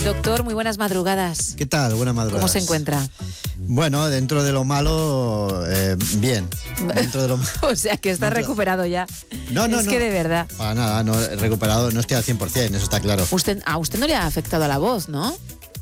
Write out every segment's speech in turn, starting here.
Doctor, muy buenas madrugadas. ¿Qué tal? Buenas madrugadas. ¿Cómo se encuentra? Bueno, dentro de lo malo, bien. Dentro de lo O sea, que está recuperado ya. No. Es que de verdad. Para nada, no he recuperado, no estoy al 100%, eso está claro. A usted no le ha afectado a la voz, ¿no?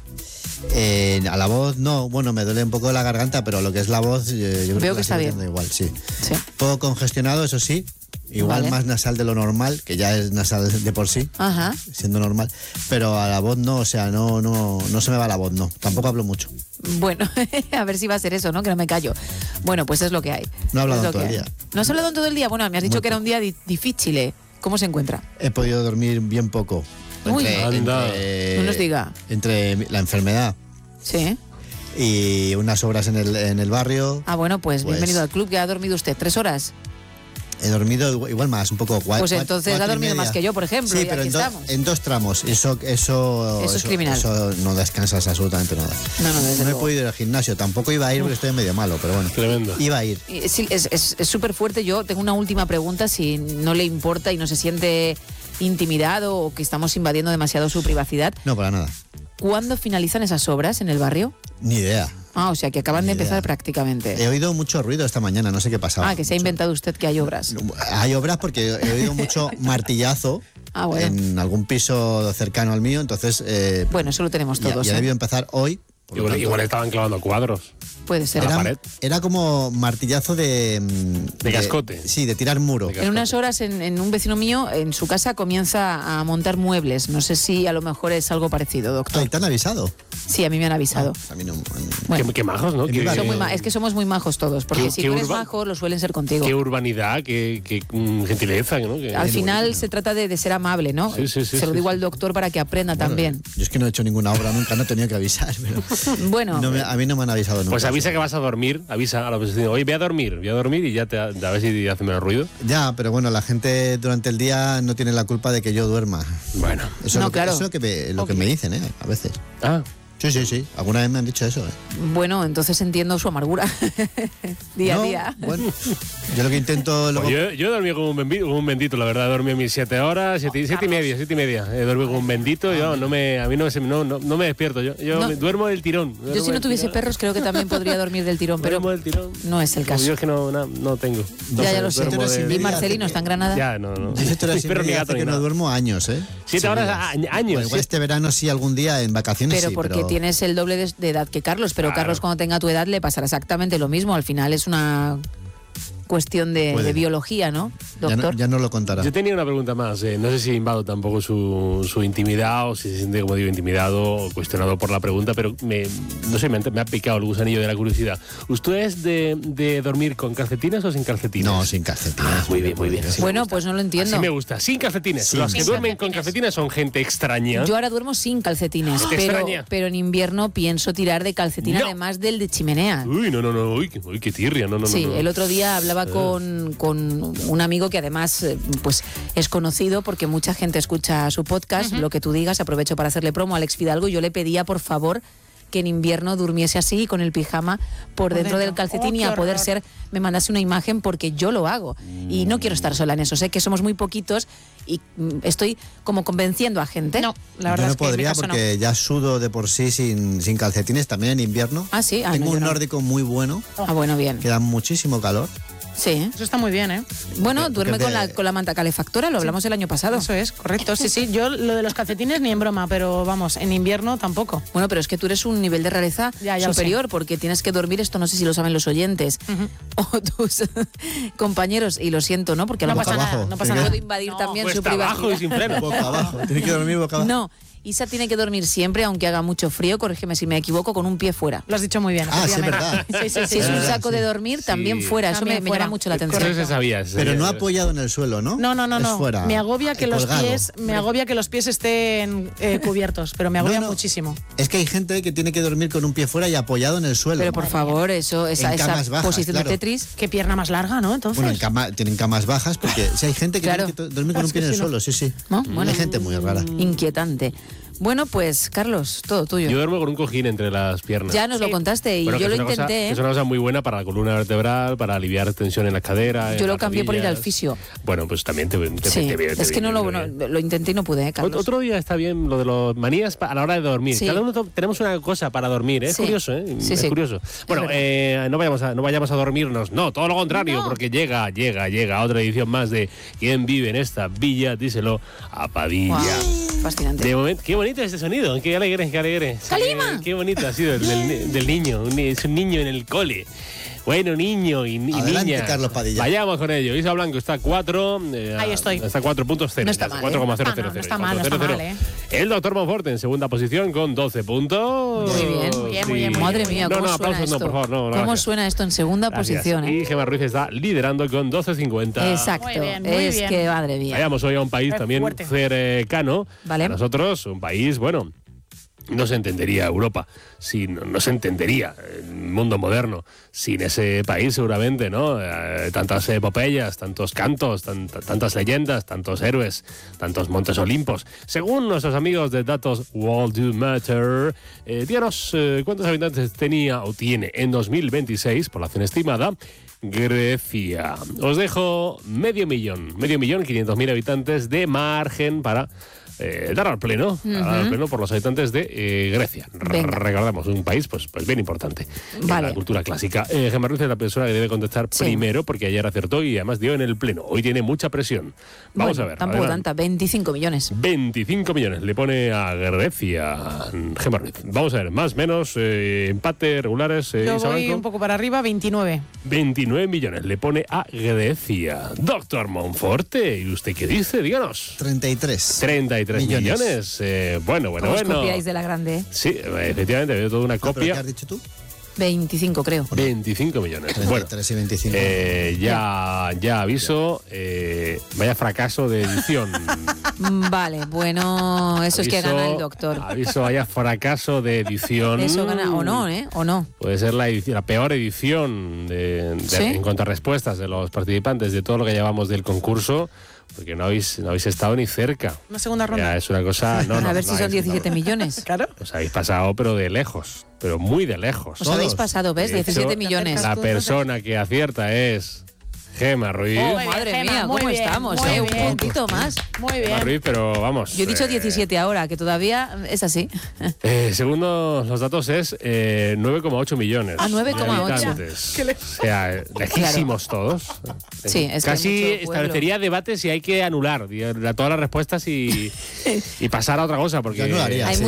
A la voz no, bueno, me duele un poco la garganta, pero lo que es la voz, yo creo Veo que está bien. Igual, sí. Sí. Todo congestionado, eso sí. Igual Vale. más nasal de lo normal, que ya es nasal de por sí, Ajá. siendo normal. Pero a la voz no, o sea, no se me va la voz, no. Tampoco hablo mucho. Bueno, a ver si va a ser eso, ¿no? Que no me callo. Bueno, pues es lo que hay. No he hablado Es lo todo el que hay. día. ¿No has hablado en todo el día? Bueno, me has dicho que era un día difícil, ¿eh? ¿Cómo se encuentra? He podido dormir bien poco. Uy. Entre No nos diga. Entre la enfermedad Sí. y unas obras en el barrio. Ah, bueno, pues bienvenido al club. ¿Que ha dormido usted? 3 horas? He dormido igual más, un poco Pues entonces ha dormido más que yo, por ejemplo. Sí, y pero aquí estamos. en 2 tramos. Eso es criminal. Eso no descansas absolutamente nada. No, desde No he luego. podido ir al gimnasio. Tampoco iba a ir porque estoy medio malo, pero bueno. Tremendo. Iba a ir. Sí, es súper fuerte. Yo tengo una última pregunta, si no le importa y no se siente intimidado o que estamos invadiendo demasiado su privacidad. No, para nada. ¿Cuándo finalizan esas obras en el barrio? Ni idea. Ah, o sea, que acaban de Ni idea. empezar prácticamente. He oído mucho ruido esta mañana, no sé qué pasaba. Ah, que se ha inventado usted que hay obras. Hay obras porque he oído mucho martillazo Ah, bueno. en algún piso cercano al mío, entonces... Bueno, eso lo tenemos todos. Ya ¿eh? debió empezar hoy. por lo tanto, Igual estaban clavando cuadros. Puede ser. la pared. era como martillazo de cascote. Sí, de tirar muro. En unas horas, en un vecino mío, en su casa, comienza a montar muebles. No sé si a lo mejor es algo parecido, doctor. Ay, ¿te han avisado? Sí, a mí me han avisado. A mí no. Bueno. Qué majos, ¿no? En mi barrio. Es que somos muy majos todos, porque Qué- si qué tú eres urban- majo, lo suelen ser contigo. Qué urbanidad, qué gentileza, ¿no? Al final se trata de ser amable, ¿no? Sí, Se lo digo al doctor para que aprenda también. Yo es que no he hecho ninguna obra nunca, no he tenido que avisar. Pero Bueno, a mí no me han avisado nunca. Pues avisa que vas a dormir, avisa a la vecina, oye, voy a dormir y ya a ver si hace menos ruido. Ya, pero bueno, la gente durante el día no tiene la culpa de que yo duerma. Bueno. Eso No, es lo que, claro. eso es lo que me dicen, a veces. Ah, Sí. Alguna vez me han dicho eso, bueno, entonces entiendo su amargura día No, a día. Bueno, yo lo que intento... pues yo he dormido como un bendito, la verdad. He dormido mis 7 horas, 7 y media. He dormido como un bendito, a mí no me despierto. Yo No. duermo del tirón. Yo si no tuviese perros creo que también podría dormir del tirón, pero Duermo del tirón. no es el caso. Yo es que no tengo. Ya lo sé. Duermo de- ¿Y Marcelino está en Granada? Ya, no. Yo estoy Mis perros ni gato que ni no nada. duermo años, 7 horas años. Bueno, igual este verano sí, algún día en vacaciones Pero sí, porque tienes el doble de edad que Carlos, pero Claro. Carlos cuando tenga tu edad le pasará exactamente lo mismo. Al final es una cuestión de biología, ¿no, doctor? Ya no lo contará. Yo tenía una pregunta más. No sé si invado tampoco su intimidad o si se siente, como digo, intimidado o cuestionado por la pregunta, pero me ha picado el gusanillo de la curiosidad. ¿Usted es de dormir con calcetines o sin calcetines? No, sin calcetines. Ah, muy bien. Sí, Bueno, pues no lo entiendo. así me gusta. Sin calcetines. Sin Los que calcetines. duermen con calcetines son gente extraña. Yo ahora duermo sin calcetines, ¿Te extraña? pero en invierno pienso tirar de calcetín, No. además del de chimenea. Uy, no. Uy, qué tirria. No. Sí, el otro día hablaba con un amigo que además pues es conocido porque mucha gente escucha su podcast, lo que tú digas, aprovecho para hacerle promo a Alex Fidalgo, y yo le pedía por favor que en invierno durmiese así con el pijama por dentro del calcetín y a poder ser me mandase una imagen porque yo lo hago y no quiero estar sola en eso, sé que somos muy poquitos y estoy como convenciendo a gente. No, la Yo verdad no es que en mi podría caso porque ya sudo de por sí sin calcetines, también en invierno. Ah, sí. Tengo no, yo un no. nórdico muy bueno, Ah, bueno, bien. que da muchísimo calor. Sí. Eso está muy bien, ¿eh? Bueno, Porque duerme de- con la manta calefactora, lo hablamos el año pasado. Eso es, correcto. Sí. Yo lo de los calcetines ni en broma, pero vamos, en invierno tampoco. Bueno, pero es que tú eres un nivel de rareza Ya lo superior porque tienes que dormir, esto no sé si lo saben los oyentes o tus compañeros, y lo siento, ¿no? Porque a lo No mejor pasa nada, abajo. no pasa puedo nada. invadir No, también su Cuesta abajo y privacidad. sin freno. Boca abajo. Tiene que dormir boca abajo. No, Isa tiene que dormir siempre, aunque haga mucho frío, corrígeme si me equivoco, con un pie fuera. Lo has dicho muy bien. Ah, sí, efectivamente. verdad. Sí. Si es un verdad, saco de dormir, también Sí. fuera. Eso También me fuera. llama mucho la Eso atención. se sabía. Pero no apoyado en el suelo, ¿no? No. Es fuera. Me agobia que los colgado. pies estén cubiertos, pero me agobia No. muchísimo. Es que hay gente que tiene que dormir con un pie fuera y apoyado en el suelo. Pero por favor, esa camas bajas, posición claro. de Tetris. Qué pierna más larga, ¿no? Entonces. Bueno, tienen camas bajas porque si hay gente que Claro. tiene que dormir con un Es pie que en el si no- suelo, sí. ¿No? Bueno. Hay gente muy rara. Inquietante. Bueno, pues Carlos, todo tuyo. Yo duermo con un cojín entre las piernas. Ya nos lo contaste y Bueno, yo que lo es una cosa- intenté. que es una cosa muy buena para la columna vertebral, para aliviar tensión en la cadera. Yo en lo las cambié por ir al rodillas. fisio. Bueno, pues también te Sí, viene es que bien. lo intenté y no pude, Carlos. Otro día está bien lo de los manías a la hora de dormir. Sí. Cada uno tenemos una cosa para dormir. Es Sí. curioso, ¿eh? Sí, es sí. curioso. Bueno, verdad. no vayamos a dormirnos. No, todo lo contrario, porque llega otra edición más de ¿Quién vive en esta villa? Díselo a Padilla. Guau, fascinante. De momento, qué bonito este sonido, qué alegre, qué alegre. Sí, ¡Calima! qué bonito ha sido el del niño, es un niño en el cole. Bueno, niño y Adelante, niña. Carlos Padilla. Vayamos con ello. Isa Blanco está 4. Ahí estoy. Está 4.0. No está mal, 4,000. No está mal, no está mal, ¿eh? El doctor Monforte en segunda posición con 12 puntos. Muy bien. Muy bien, muy bien. Madre mía, ¿cómo suena aplausos esto? no, por favor, no, ¿Cómo gracias. suena esto en segunda Gracias. posición? Y Gemma Ruiz está liderando con 12,50. Exacto. Muy bien, muy es bien. que, madre mía. Vayamos hoy a un país Es también fuerte. cercano. Vale. A nosotros, un país, bueno, no se entendería Europa, no se entendería el mundo moderno sin ese país seguramente, ¿no? Tantas epopeyas, tantos cantos, tantas leyendas, tantos héroes, tantos montes olimpos. Según nuestros amigos de datos World Do Matter, díganos cuántos habitantes tenía o tiene en 2026, población estimada, Grecia. Os dejo 500.000 habitantes de margen para dar al pleno, por los habitantes de Grecia. Venga. Recordamos, un país pues bien importante en Vale. la cultura clásica. Gemma Ruiz es la persona que debe contestar Sí. primero, porque ayer acertó y además dio en el pleno. Hoy tiene mucha presión. Vamos Bueno, a ver. Tampoco adelante. tanta, 25 millones. 25 millones le pone a Grecia Gemma Ruiz. Vamos a ver, más, menos, empate, regulares. Yo Isa voy Blanco. un poco para arriba, 29. 29 millones le pone a Grecia. Doctor Monforte, ¿y usted qué dice? Díganos. 33. 33 millones. Bueno. Os copiáis de la grande. Sí, efectivamente, veo toda una ¿Pero qué copia. has dicho tú? 25, creo. 25 millones. Bueno, 33 y 25. ya aviso, vaya fracaso de edición. Vale, bueno, eso es que Aviso- gana el doctor. Aviso, vaya fracaso de edición. Eso gana, o no, ¿eh? O no. Puede ser la peor edición ¿Sí? en cuanto a respuestas de los participantes de todo lo que llevamos del concurso, porque no habéis estado ni cerca. Una segunda Ya, ronda. es una cosa... No, A ver si no son habéis 17 estado. millones. Claro. Os habéis pasado, pero de lejos, pero muy de lejos. Os habéis Todos. pasado, ¿ves? De hecho, 17 millones. La persona que acierta es Gemma Ruiz. Oh, Muy bien, madre Gemma, mía, muy ¿cómo bien, estamos? muy Un bien. puntito más. Muy Gemma bien. Ruiz, pero vamos. Yo he dicho 17 ahora, que todavía es así. Según los datos es 9,8 millones. Ah, 9,8. de habitantes. O sea, lejísimos todos. Sí, es que hay Casi mucho pueblo. establecería debate si hay que anular todas las respuestas y pasar a otra cosa. Porque Yo anularía, Hay sí.